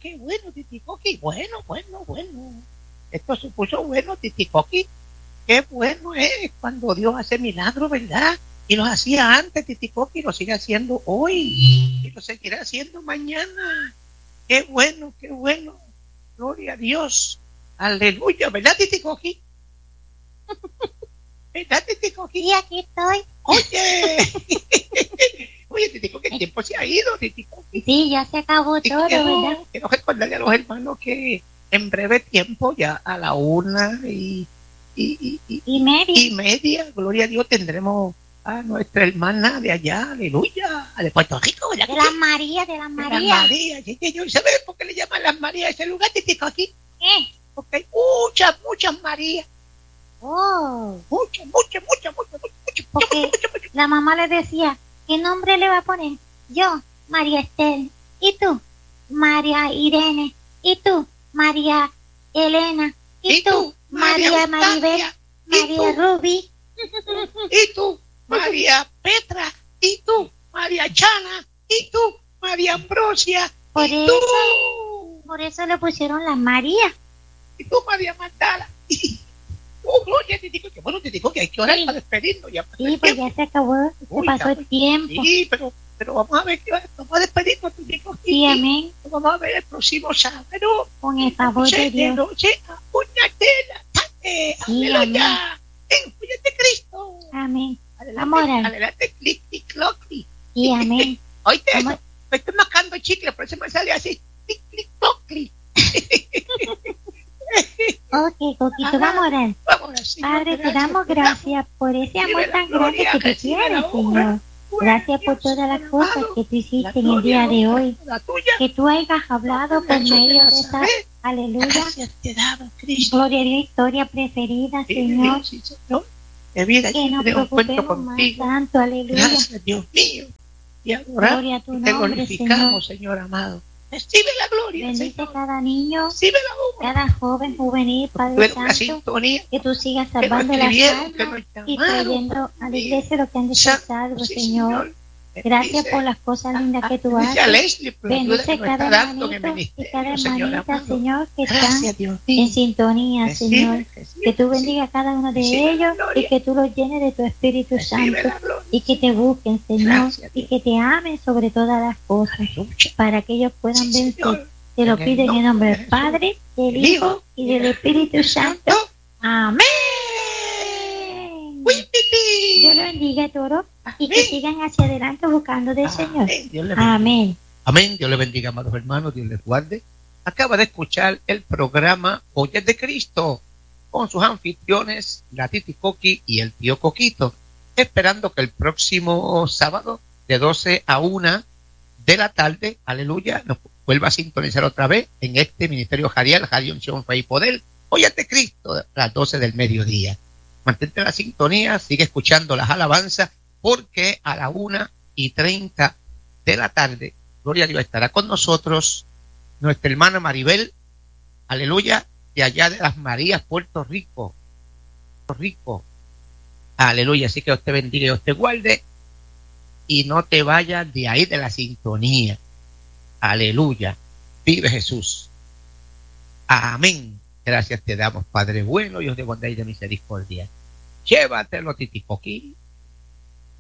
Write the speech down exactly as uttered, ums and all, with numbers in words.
qué bueno, Titicoqui. Bueno, bueno, bueno. Esto se puso bueno, Titicoqui. Qué bueno es cuando Dios hace milagros, ¿verdad? Y los hacía antes, Titicoqui, y lo sigue haciendo hoy. Y lo seguirá haciendo mañana. Qué bueno, qué bueno. Gloria a Dios. Aleluya, ¿verdad, Titicoqui? ¿Verdad, Titicoqui? Sí, aquí estoy. Oye. Oye, Titicoqui, el tiempo se ha ido, Titicoqui. Sí, ya se acabó Y todo, quiero, ¿verdad? quiero recordarle a los hermanos que en breve tiempo, ya a la una y, y, y, y, Y media. y media, gloria a Dios, tendremos a nuestra hermana de allá, aleluya, de Puerto Rico, ¿verdad? De las Marías, de las De las Marías. Marías, sí, señor. ¿Sabes por qué le llaman las Marías a ese lugar, Titicoqui? ¿Qué? Porque hay muchas, muchas Marías. Oh, Muchas, muchas, muchas, muchas, muchas, muchas, porque muchas, muchas. la mamá le decía, ¿qué nombre le va a poner? Yo, María Estel. ¿Y tú? María Irene. ¿Y tú? María Elena. ¿Y, ¿Y tú? tú? María Maribel. Eustaquia. ¿Y María tú? Ruby. ¿Y tú? María Petra. ¿Y tú? María Chana. ¿Y tú? María Ambrosia. Por ¿Y eso, tú? por eso le pusieron las Marías. ¿Y tú, María Magdala? Oh, gloria, te digo que bueno, te digo que hay que orar Sí. para despedirnos. Ya pasó Sí, el pues tiempo. ya se acabó, se Uy, pasó ya, el tiempo. Sí, pero, pero vamos a ver, que vamos a despedirnos, te digo. Sí, amén. Vamos a ver el próximo sábado. Con el favor Noche de Dios. noche a una de la tarde. Sí, Aleluya. En Julia de Cristo. Amén. Adelante, Vamos a orar. adelante, clic, clic, cloc, clic. Sí, amén. Oíste Vamos. eso, me estoy mascando chicle, por eso me sale así, clic, clic, cloc, clic. Ok, Coquito, vamos a orar. Vamos a Señor, Padre, te damos gracias por ese amor Recibe la tan grande gloria, que tú recibe la tienes, honra. Señor. Gracias por Dios, todas las Señor cosas amado, que tú la hiciste en el día gloria, de honra, hoy. la tuya. Que tú hayas hablado por Jesús de medio de esa, Nazaret. aleluya, Gracias te damos, Cristo. gloria a Dios, historia preferida, Sí, Señor. Dios, sí, Señor. De vida, Que yo nos tengo un cuento preocupemos más contigo. tanto, aleluya. Gracias, Dios mío. Y adoramos Gloria a tu y te nombre, glorificamos, Señor amado. Recibe la gloria, Bendice Señor. cada niño, Recibe la honra. cada joven, juvenil, Padre Tuve una Santo. sintonía Que tú sigas que nos salvando las escribieron, que almas nos y llamaron. trayendo a la iglesia lo que han de ser salvos, Sí, Señor. Bendice Gracias por las cosas lindas que tú bendice a haces. Leslie por la ayuda Bendice que nos está cada dando en el hermanito y cada ministerio, Señor hermanita, amado. Señor, que están Gracias, Dios mío. en sintonía, Recibe, Señor. recibe, Que tú recibe. bendiga a cada uno de Recibe la ellos gloria. y que tú los llenes de tu Espíritu Recibe Santo la gloria. y que te busquen, Señor, Gracias, y Dios. que te amen sobre todas las cosas Aleluya. para que ellos puedan Sí, vencer. Señor. Te lo En el pido en el nombre nombre de del Padre, del el Hijo y del Espíritu Santo. Amén. Uy, pipí. Dios lo bendiga, Toro, y que Amén. sigan hacia adelante buscando del Señor. Amén. Dios le bendiga. Amén. Amén. Dios le bendiga, amados hermanos. Dios les guarde. Acaba de escuchar el programa Joyas de Cristo con sus anfitriones, la Titi Coqui y el tío Coquito, esperando que el próximo sábado de doce a una de la tarde, aleluya, nos vuelva a sintonizar otra vez en este Ministerio Jariel, Jariel Unción, Fe y Poder. Joyas de Cristo a las doce del mediodía. Mantente en la sintonía, sigue escuchando las alabanzas, porque a la una y treinta de la tarde, gloria a Dios, estará con nosotros nuestra hermana Maribel, aleluya, de allá de las Marías, Puerto Rico, Puerto Rico, aleluya. Así que Dios te bendiga y Dios te guarde, y no te vayas de ahí de la sintonía, aleluya. Vive Jesús. Amén. Gracias te damos, Padre bueno, Dios de bondad y de misericordia. Llévatelo, Titicoqui.